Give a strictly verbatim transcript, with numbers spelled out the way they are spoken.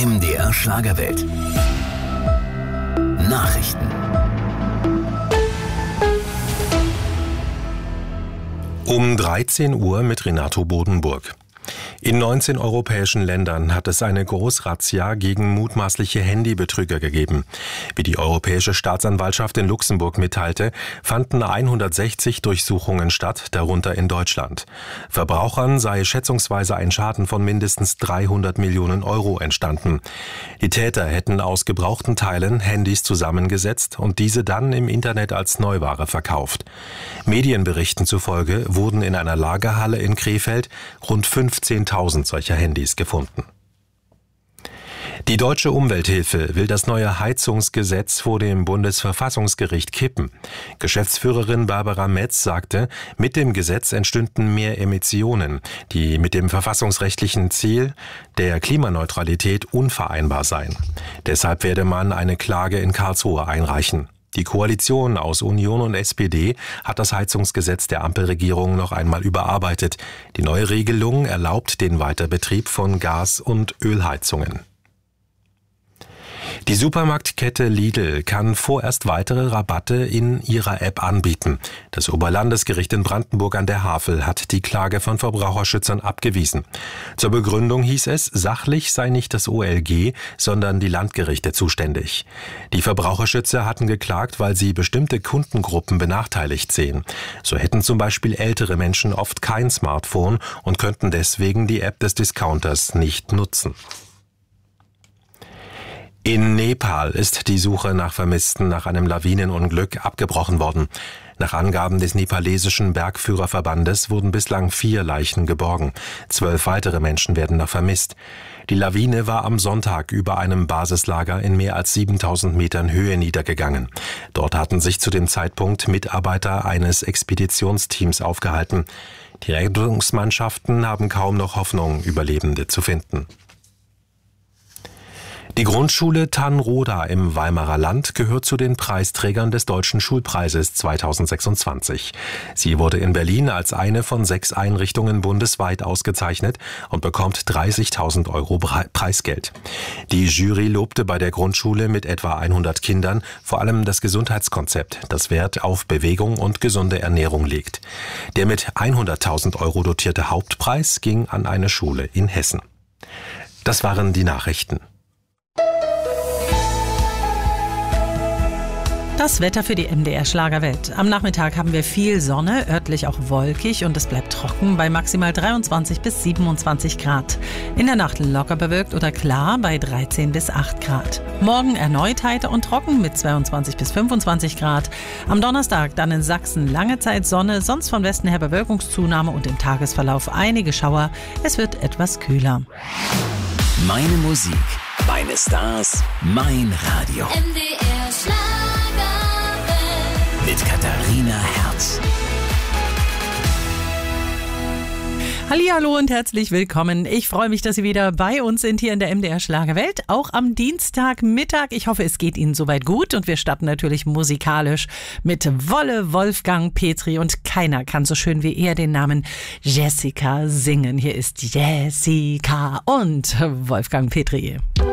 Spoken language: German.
M D R Schlagerwelt. Nachrichten. Um dreizehn Uhr mit Renato Bodenburg. In neunzehn europäischen Ländern hat es eine Großrazzia gegen mutmaßliche Handybetrüger gegeben. Wie die Europäische Staatsanwaltschaft in Luxemburg mitteilte, fanden hundertsechzig Durchsuchungen statt, darunter in Deutschland. Verbrauchern sei schätzungsweise ein Schaden von mindestens dreihundert Millionen Euro entstanden. Die Täter hätten aus gebrauchten Teilen Handys zusammengesetzt und diese dann im Internet als Neuware verkauft. Medienberichten zufolge wurden in einer Lagerhalle in Krefeld rund fünfzehntausend solcher Handys gefunden. Die Deutsche Umwelthilfe will das neue Heizungsgesetz vor dem Bundesverfassungsgericht kippen. Geschäftsführerin Barbara Metz sagte, mit dem Gesetz entstünden mehr Emissionen, die mit dem verfassungsrechtlichen Ziel der Klimaneutralität unvereinbar seien. Deshalb werde man eine Klage in Karlsruhe einreichen. Die Koalition aus Union und S P D hat das Heizungsgesetz der Ampelregierung noch einmal überarbeitet. Die neue Regelung erlaubt den Weiterbetrieb von Gas- und Ölheizungen. Die Supermarktkette Lidl kann vorerst weitere Rabatte in ihrer App anbieten. Das Oberlandesgericht in Brandenburg an der Havel hat die Klage von Verbraucherschützern abgewiesen. Zur Begründung hieß es, sachlich sei nicht das O L G, sondern die Landgerichte zuständig. Die Verbraucherschützer hatten geklagt, weil sie bestimmte Kundengruppen benachteiligt sehen. So hätten zum Beispiel ältere Menschen oft kein Smartphone und könnten deswegen die App des Discounters nicht nutzen. In Nepal ist die Suche nach Vermissten nach einem Lawinenunglück abgebrochen worden. Nach Angaben des nepalesischen Bergführerverbandes wurden bislang vier Leichen geborgen. Zwölf weitere Menschen werden noch vermisst. Die Lawine war am Sonntag über einem Basislager in mehr als siebentausend Metern Höhe niedergegangen. Dort hatten sich zu dem Zeitpunkt Mitarbeiter eines Expeditionsteams aufgehalten. Die Rettungsmannschaften haben kaum noch Hoffnung, Überlebende zu finden. Die Grundschule Tannroda im Weimarer Land gehört zu den Preisträgern des Deutschen Schulpreises zweitausendsechsundzwanzig. Sie wurde in Berlin als eine von sechs Einrichtungen bundesweit ausgezeichnet und bekommt dreißigtausend Euro Preisgeld. Die Jury lobte bei der Grundschule mit etwa hundert Kindern vor allem das Gesundheitskonzept, das Wert auf Bewegung und gesunde Ernährung legt. Der mit hunderttausend Euro dotierte Hauptpreis ging an eine Schule in Hessen. Das waren die Nachrichten. Das Wetter für die M D R Schlagerwelt. Am Nachmittag haben wir viel Sonne, örtlich auch wolkig und es bleibt trocken bei maximal dreiundzwanzig bis siebenundzwanzig Grad. In der Nacht locker bewölkt oder klar bei dreizehn bis acht Grad. Morgen erneut heiter und trocken mit zweiundzwanzig bis fünfundzwanzig Grad. Am Donnerstag dann in Sachsen lange Zeit Sonne, sonst von Westen her Bewölkungszunahme und im Tagesverlauf einige Schauer. Es wird etwas kühler. Meine Musik, meine Stars, mein Radio. M D R Schlagerwelt. Mit Katharina Herz. Hallihallo und herzlich willkommen. Ich freue mich, dass Sie wieder bei uns sind hier in der M D R Schlagerwelt. Auch am Dienstagmittag. Ich hoffe, es geht Ihnen soweit gut. Und wir starten natürlich musikalisch mit Wolle Wolfgang Petri. Und keiner kann so schön wie er den Namen Jessica singen. Hier ist Jessica und Wolfgang Petri.